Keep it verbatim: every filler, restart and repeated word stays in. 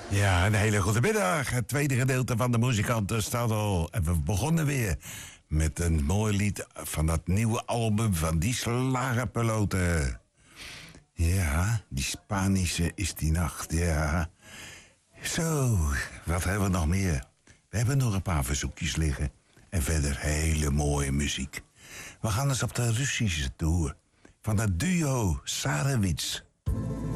Ja, een hele goede middag. Het tweede gedeelte van de Muzikantenstadel. En we begonnen weer met een mooi lied van dat nieuwe album van die slagerpiloten. Ja, die Spanische is die nacht, ja. Zo, wat hebben we nog meer? We hebben nog een paar verzoekjes liggen. En verder hele mooie muziek. We gaan eens op de Russische tour. Van het duo Sarewitz.